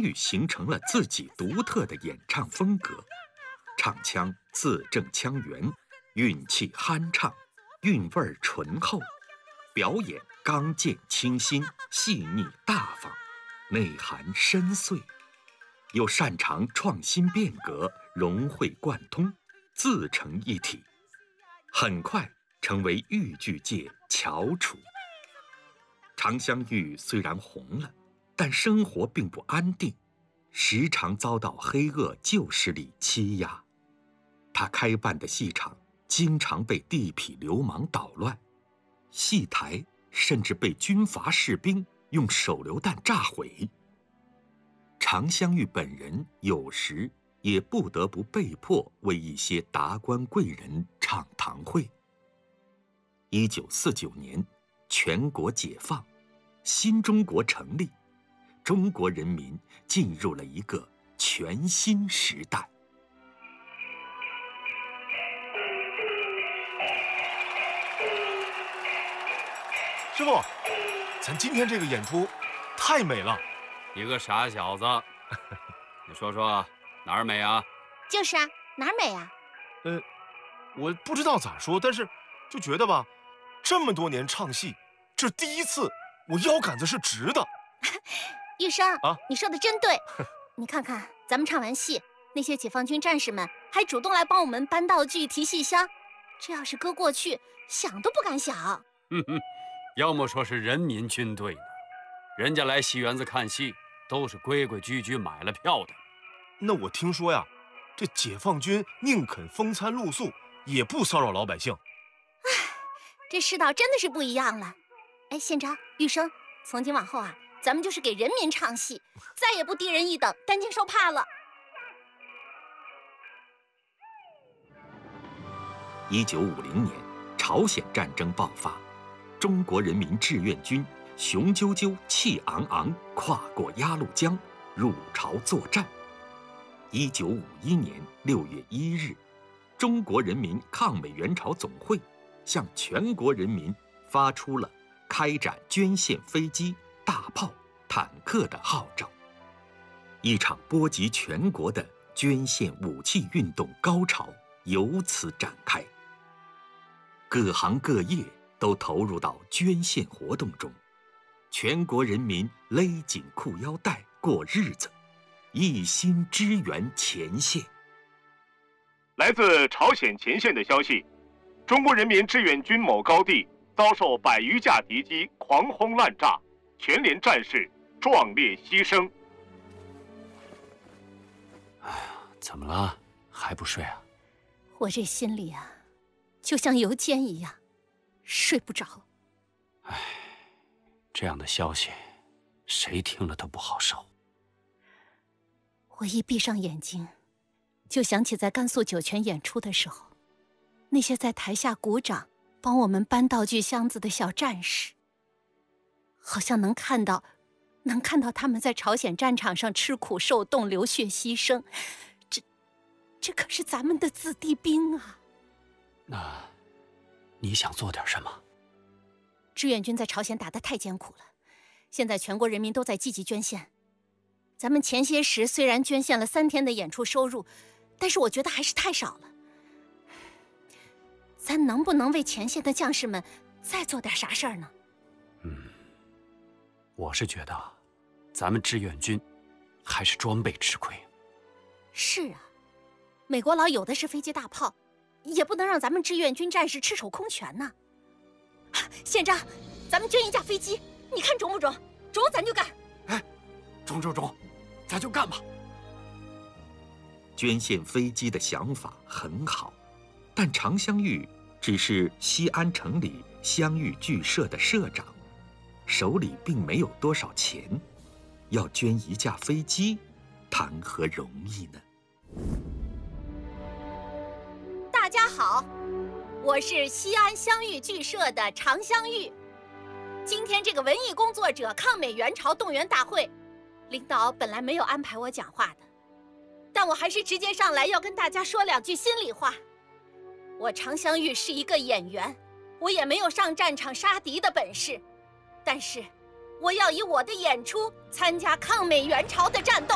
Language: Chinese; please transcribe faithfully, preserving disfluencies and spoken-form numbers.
玉形成了自己独特的演唱风格，唱腔字正腔圆，韵气酣畅，韵味醇厚，表演刚健清新，细腻大方，内涵深邃，又擅长创新变革，融会贯通，自成一体，很快成为豫剧界翘楚。常香玉虽然红了，但生活并不安定，时常遭到黑恶旧势力欺压。他开办的戏场经常被地痞流氓捣乱，戏台甚至被军阀士兵用手榴弹炸毁。常香玉本人有时也不得不被迫为一些达官贵人唱堂会。一九四九年，全国解放，新中国成立，中国人民进入了一个全新时代。 师傅，咱今天这个演出太美了。 你个傻小子，你说说哪儿美啊？ 就是啊，哪儿美啊？ 呃，我不知道咋说，但是就觉得吧，这么多年唱戏，这第一次我腰杆子是直的。 玉生啊， 你说的真对。你看看，咱们唱完戏，那些解放军战士们还主动来帮我们搬道具、提戏箱，这要是搁过去，想都不敢想。 哼哼，要么说是人民军队呢，人家来戏园子看戏都是规规矩矩买了票的。 那我听说呀，这解放军宁肯风餐露宿，也不骚扰老百姓。 唉，这世道真的是不一样了。哎，县长、玉生，从今往后啊，咱们就是给人民唱戏，再也不低人一等、担惊受怕了。 一九五零年，朝鲜战争爆发，中国人民志愿军雄赳赳气昂昂跨过鸭绿江，入朝作战。一九五一年六月一日，中国人民抗美援朝总会向全国人民发出了开展捐献飞机、大炮、坦克的号召。一场波及全国的捐献武器运动高潮由此展开。各行各业都投入到捐献活动中，全国人民勒紧裤腰带过日子，一心支援前线。 来自朝鲜前线的消息，中国人民志愿军某高地遭受百余架敌机狂轰滥炸，全连战士壮烈牺牲。 哎呀，怎么了？还不睡啊？ 我这心里啊，就像油煎一样，睡不着。 唉，这样的消息，谁听了都不好受。 我一闭上眼睛，就想起在甘肃酒泉演出的时候，那些在台下鼓掌帮我们搬道具箱子的小战士，好像能看到能看到他们在朝鲜战场上吃苦受冻、流血牺牲，这这可是咱们的子弟兵啊。 那你想做点什么？ 志愿军在朝鲜打得太艰苦了，现在全国人民都在积极捐献。咱们前些时虽然捐献了三天的演出收入，但是我觉得还是太少了。咱能不能为前线的将士们再做点啥事儿呢？ 嗯，我是觉得咱们志愿军还是装备吃亏。 是啊，美国佬有的是飞机大炮，也不能让咱们志愿军战士赤手空拳呐。县长，咱们捐一架飞机，你看中不中？中咱就干。 哎，中中中，咱就干吧。 捐献飞机的想法很好，但常香玉只是西安城里香玉剧社的社长，手里并没有多少钱，要捐一架飞机，谈何容易呢？ 大家好，我是西安香玉剧社的常香玉。今天这个文艺工作者抗美援朝动员大会，领导本来没有安排我讲话的，但我还是直接上来要跟大家说两句心里话。我常香玉是一个演员，我也没有上战场杀敌的本事，但是我要以我的演出参加抗美援朝的战斗。